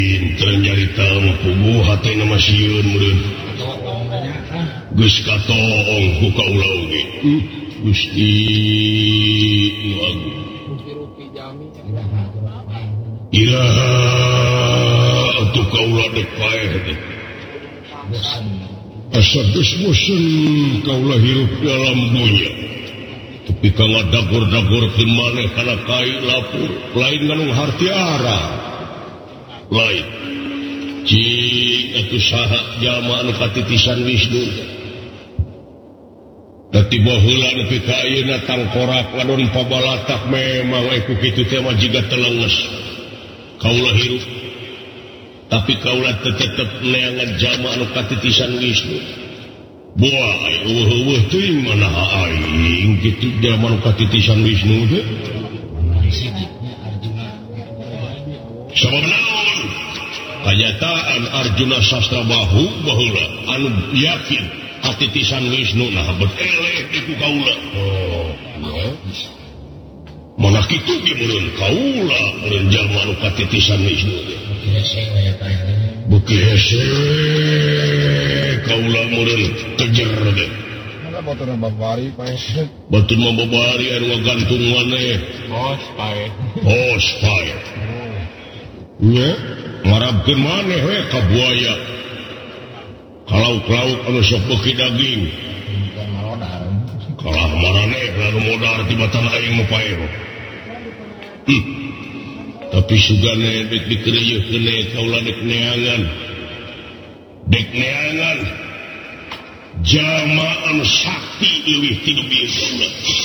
Ternyata puguh hati nama siun meureun. Geus katong ku kaula oge. Gusti nu agung. Iraha atuh kaula dek paeh teh. Asa geus bosen kaula hirup dalam dunya. Tapi kang dagor-dagor teu maneh kana kai lapur, lain nganu hartiara. Lain cing atuh saha jalma anu katitisan Wisnu da tiba heula nepi ka ayeuna tangkorak ladon pabalatak memang ku kitu teh mah jiga telenges kaula hirup tapi kaula tetep neangan jalma anu katitisan Wisnu boa eueuh teuing manaha aing kitu jalma anu katitisan Wisnu teh sabab naon kenyataan Arjuna Sastra Bahu baheula anu yakin katitisan Wisnu nah beteleh iku kaula mana kitu ge meureun kaula meureun jalma anu katitisan Wisnu beuki hese kaula meureun kejer ge batur babari pae batur babari anu ngagantung maneh os pae nya ngarabkeun maneh we ka buaya kalau anu sok beuki daging kalah maraneh anu modal tibatan aing mah pae tapi sugane dek dikeureuyeukeun kaula dek neangan jalma anu sakti leuwih ti nu bieu kaula